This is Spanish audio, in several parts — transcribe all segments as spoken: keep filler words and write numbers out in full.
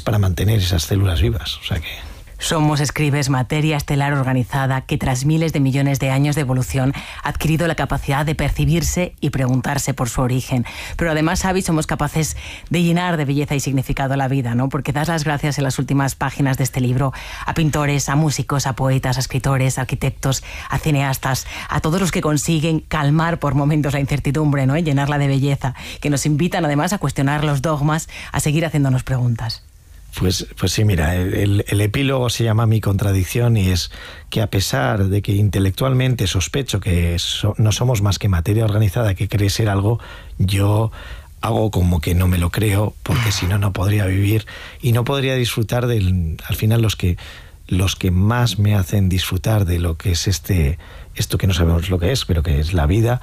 para mantener esas células vivas. O sea que... Somos, escribes, materia estelar organizada que tras miles de millones de años de evolución ha adquirido la capacidad de percibirse y preguntarse por su origen. Pero además, Xavi, somos capaces de llenar de belleza y significado la vida, ¿no? Porque das las gracias en las últimas páginas de este libro a pintores, a músicos, a poetas, a escritores, a arquitectos, a cineastas, a todos los que consiguen calmar por momentos la incertidumbre, ¿no? Y llenarla de belleza, que nos invitan además a cuestionar los dogmas, a seguir haciéndonos preguntas. Pues, pues sí, mira, el, el epílogo se llama Mi contradicción y es que a pesar de que intelectualmente sospecho que so, no somos más que materia organizada que cree ser algo, yo hago como que no me lo creo, porque si no, no podría vivir y no podría disfrutar del... Al final los que, los que más me hacen disfrutar de lo que es este esto que no sabemos lo que es, pero que es la vida,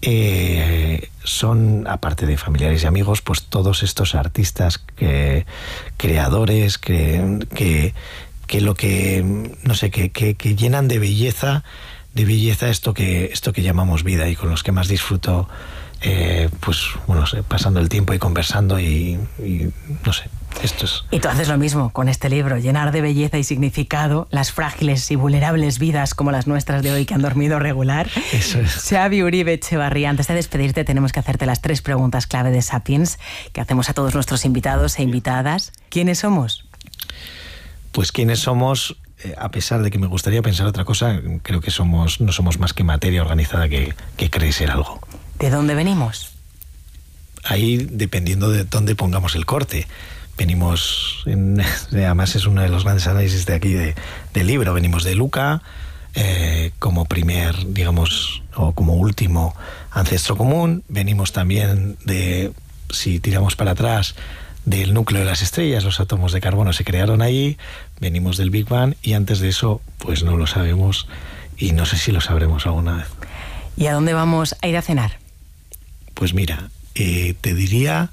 eh, son, aparte de familiares y amigos, pues todos estos artistas, que, creadores, que, que, que lo que, no sé, que, que, que llenan de belleza, de belleza esto que, esto que llamamos vida y con los que más disfruto, eh, pues, bueno, no sé, pasando el tiempo y conversando y, y no sé. Esto es... Y tú haces lo mismo con este libro, llenar de belleza y significado las frágiles y vulnerables vidas como las nuestras de hoy que han dormido regular. Eso es. Xavi Uribe Etxebarria, antes de despedirte tenemos que hacerte las tres preguntas clave de Sapiens que hacemos a todos nuestros invitados e invitadas. ¿Quiénes somos? Pues quiénes somos, eh, a pesar de que me gustaría pensar otra cosa, creo que somos no somos más que materia organizada que, que cree ser algo. ¿De dónde venimos? Ahí, dependiendo de dónde pongamos el corte. Venimos, en, además es uno de los grandes análisis de aquí de, del libro, venimos de Luca eh, como primer, digamos, o como último ancestro común, venimos también de, si tiramos para atrás, del núcleo de las estrellas, los átomos de carbono se crearon allí, venimos del Big Bang y antes de eso, pues no lo sabemos y no sé si lo sabremos alguna vez. ¿Y a dónde vamos a ir a cenar? Pues mira, eh, te diría...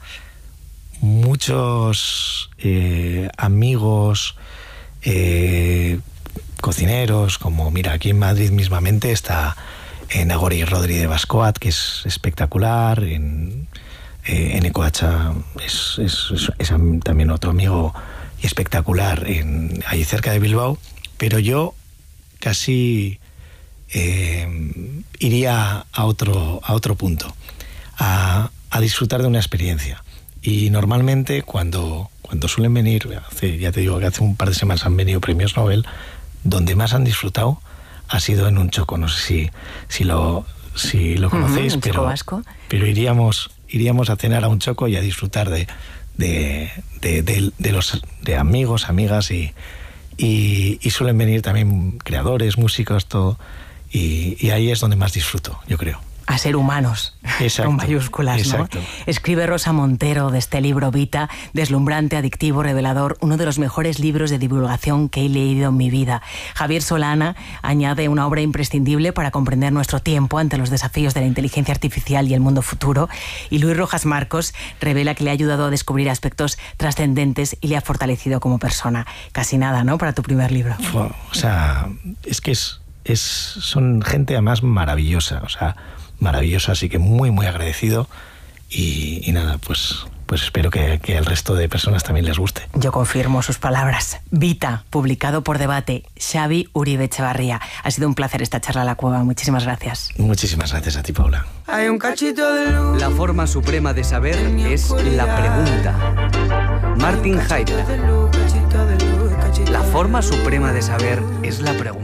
muchos eh, amigos eh, cocineros, como mira, aquí en Madrid mismamente está en Nagori Rodri de Bascoat, que es espectacular, en, eh, en Ecoacha es, es, es, es también otro amigo espectacular, en, ahí cerca de Bilbao, pero yo casi eh, iría a otro, a otro punto, a, a disfrutar de una experiencia. Y normalmente cuando, cuando suelen venir, hace, ya te digo que hace un par de semanas han venido premios Nobel, donde más han disfrutado ha sido en un choco. No sé si, si, lo, si lo conocéis, uh-huh, pero, vasco. pero iríamos, iríamos a cenar a un choco y a disfrutar de, de, de, de, de los de amigos, amigas y, y, y suelen venir también creadores, músicos, todo. Y, y ahí es donde más disfruto, yo creo. A ser humanos, exacto, con mayúsculas, exacto. ¿no? Escribe Rosa Montero de este libro Vita, deslumbrante, adictivo, revelador, uno de los mejores libros de divulgación que he leído en mi vida. Javier Solana añade una obra imprescindible para comprender nuestro tiempo ante los desafíos de la inteligencia artificial y el mundo futuro. Y Luis Rojas Marcos revela que le ha ayudado a descubrir aspectos trascendentes y le ha fortalecido como persona. Casi nada, ¿no?, para tu primer libro. O sea, es que es, es, son gente además maravillosa, o sea... maravilloso, así que muy muy agradecido y, y nada, pues, pues espero que, que al resto de personas también les guste. Yo confirmo sus palabras. Vita, publicado por Debate, Xavi Uribe Etxebarria. Ha sido un placer esta charla a la cueva, muchísimas gracias. Muchísimas gracias a ti, Paula. Hay un cachito de luz. La forma suprema de saber es la pregunta. Martin Heidegger. La forma suprema de saber es la pregunta.